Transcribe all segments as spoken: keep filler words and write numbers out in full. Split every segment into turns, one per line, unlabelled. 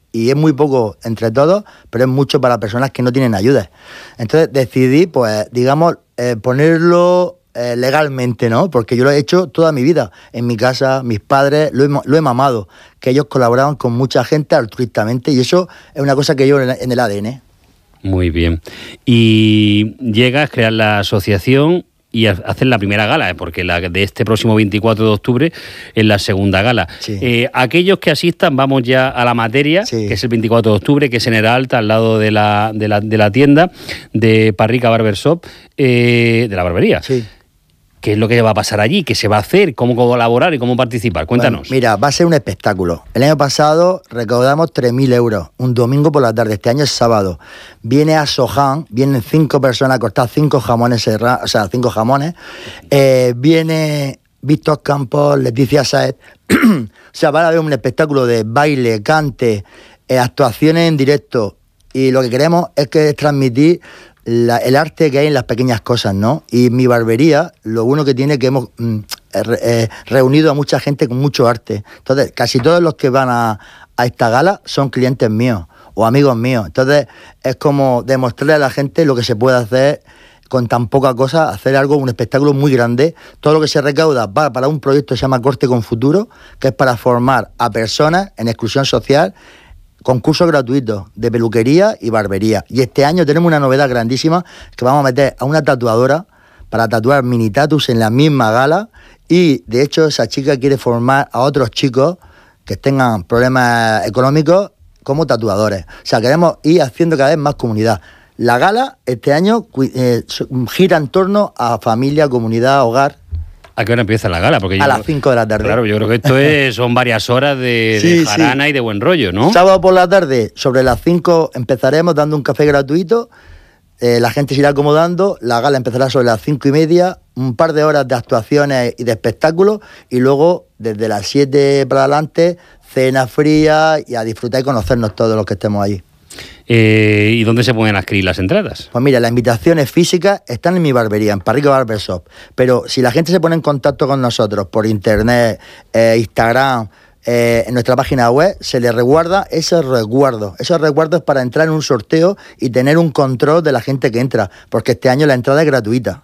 y es muy poco entre todos, pero es mucho para personas que no tienen ayudas. Entonces decidí, pues, digamos, eh, ponerlo eh, legalmente, ¿no? Porque yo lo he hecho toda mi vida. En mi casa, mis padres, lo he, lo he mamado, que ellos colaboraban con mucha gente altruistamente, y eso es una cosa que llevo en el, en el A D N.
Muy bien. Y llegas, creas la asociación y hacer la primera gala, porque la de este próximo veinticuatro de octubre es la segunda gala.
Sí.
Eh, aquellos que asistan, vamos ya a la materia, sí. que es el veinticuatro de octubre, que es en el Alta, al lado de la, de la, de la tienda de Parrica Barber Shop, eh, de la barbería.
Sí.
¿Qué es lo que va a pasar allí? ¿Qué se va a hacer? ¿Cómo colaborar y cómo participar? Cuéntanos.
Bueno, mira, va a ser un espectáculo. El año pasado recaudamos tres mil euros, un domingo por la tarde. Este año es sábado. Viene a Sohan, vienen cinco personas a cortar cinco jamones, o sea, cinco jamones. Eh, viene Víctor Campos, Leticia Saez. O sea, van a ver un espectáculo de baile, cante, eh, actuaciones en directo. Y lo que queremos es que es transmitir La, el arte que hay en las pequeñas cosas, ¿no? Y mi barbería, lo bueno que tiene es que hemos mm, eh, reunido a mucha gente con mucho arte. Entonces, casi todos los que van a, a esta gala son clientes míos o amigos míos. Entonces, es como demostrarle a la gente lo que se puede hacer con tan poca cosa, hacer algo, un espectáculo muy grande. Todo lo que se recauda va para un proyecto que se llama Corte con Futuro, que es para formar a personas en exclusión social. Concursos gratuitos de peluquería y barbería. Y este año tenemos una novedad grandísima, que vamos a meter a una tatuadora para tatuar mini tatus en la misma gala, y de hecho esa chica quiere formar a otros chicos que tengan problemas económicos como tatuadores. O sea, queremos ir haciendo cada vez más comunidad. La gala este año eh, gira en torno a familia, comunidad, hogar.
¿A qué hora empieza la gala? Porque
a
yo,
las cinco de la tarde.
Claro, yo creo que esto es, son varias horas de,
sí,
de jarana
sí.
y de buen rollo, ¿no?
Sábado por la tarde, sobre las cinco, empezaremos dando un café gratuito. Eh, la gente se irá acomodando. La gala empezará sobre las cinco y media. Un par de horas de actuaciones y de espectáculos. Y luego, desde las siete para adelante, cena fría y a disfrutar y conocernos todos los que estemos allí.
Eh, ¿Y dónde se pueden adquirir las entradas?
Pues mira, las invitaciones físicas están en mi barbería, en Parrica Barber Shop. Pero si la gente se pone en contacto con nosotros por internet, eh, Instagram, eh, en nuestra página web, se les reguarda ese resguardo. Esos resguardos para entrar en un sorteo y tener un control de la gente que entra, porque este año la entrada es gratuita.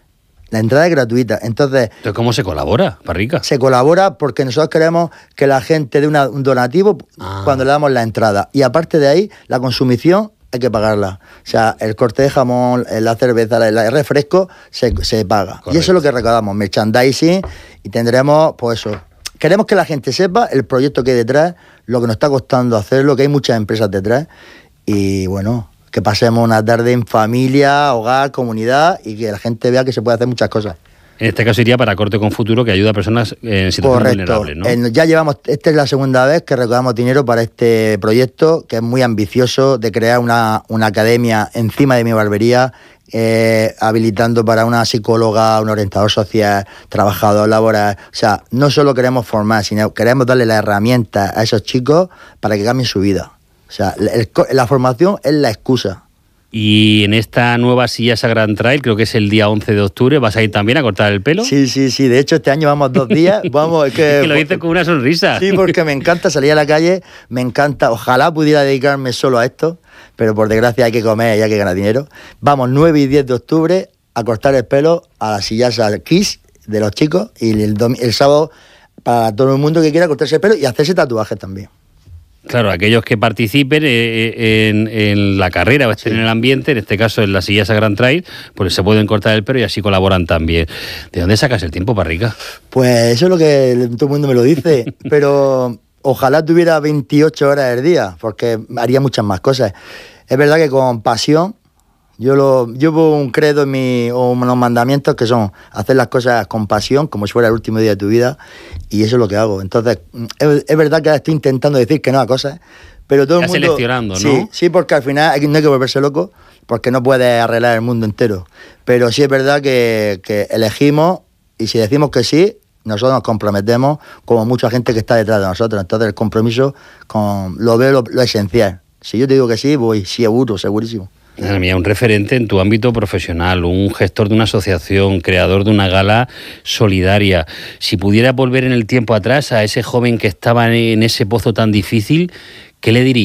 La entrada es gratuita. Entonces,
Entonces ¿cómo se colabora, Parrica?
Se colabora porque nosotros queremos que la gente dé una, un donativo ah. cuando le damos la entrada. Y aparte de ahí, la consumición hay que pagarla. O sea, el corte de jamón, la cerveza, el refresco, se, se paga. Correcto. Y eso es lo que recaudamos, merchandising, y tendremos, pues eso. Queremos que la gente sepa el proyecto que hay detrás, lo que nos está costando hacerlo, que hay muchas empresas detrás. Y bueno, que pasemos una tarde en familia, hogar, comunidad, y que la gente vea que se puede hacer muchas cosas.
En este caso iría para Corte con Futuro, que ayuda a personas en situación
Correcto.
vulnerable, ¿no?
Eh, ya llevamos, esta es la segunda vez que recaudamos dinero para este proyecto, que es muy ambicioso, de crear una, una academia encima de mi barbería, eh, habilitando para una psicóloga, un orientador social, trabajador laboral. O sea, no solo queremos formar, sino queremos darle las herramientas a esos chicos para que cambien su vida. O sea, el, la formación es la excusa.
Y en esta nueva Sillasa Grand Trail, creo que es el día once de octubre, ¿vas a ir también a cortar el pelo?
Sí, sí, sí. De hecho, este año vamos dos días. Vamos, es que,
es que lo dices con una sonrisa.
Sí, porque me encanta salir a la calle, me encanta. Ojalá pudiera dedicarme solo a esto, pero por desgracia hay que comer y hay que ganar dinero. Vamos, nueve y diez de octubre a cortar el pelo a la Sillasa Kiss de los chicos, y el, el sábado para todo el mundo que quiera cortarse el pelo y hacerse tatuajes también.
Claro, aquellos que participen eh, en, en la carrera o estén sí. en el ambiente, en este caso en la Sillasa Grand Trail, pues se pueden cortar el pelo y así colaboran también. ¿De dónde sacas el tiempo, Parrica?
Pues eso es lo que todo el mundo me lo dice, pero ojalá tuviera veintiocho horas al día, porque haría muchas más cosas. Es verdad que con pasión, yo lo llevo un credo en mi, o unos mandamientos que son hacer las cosas con pasión, como si fuera el último día de tu vida, y eso es lo que hago. Entonces, es, es verdad que ahora estoy intentando decir que no a cosas, pero todo el mundo...
seleccionando, ¿no?
Sí, sí, porque al final hay, no hay que volverse loco, porque no puedes arreglar el mundo entero. Pero sí es verdad que, que elegimos, y si decimos que sí, nosotros nos comprometemos como mucha gente que está detrás de nosotros. Entonces el compromiso con, lo veo lo, lo esencial. Si yo te digo que sí, voy seguro, segurísimo.
Mira, un referente en tu ámbito profesional, un gestor de una asociación, creador de una gala solidaria. Si pudieras volver en el tiempo atrás a ese joven que estaba en ese pozo tan difícil, ¿qué le dirías?